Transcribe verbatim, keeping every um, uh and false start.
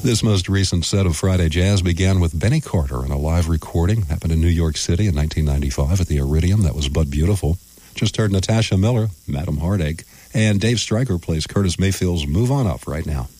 This most recent set of Friday Jazz began with Benny Carter in a live recording. Happened in New York City in nineteen ninety-five at the Iridium. That was But Beautiful. Just heard Natasha Miller, Madam Heartache. And Dave Stryker plays Curtis Mayfield's Move On Up right now.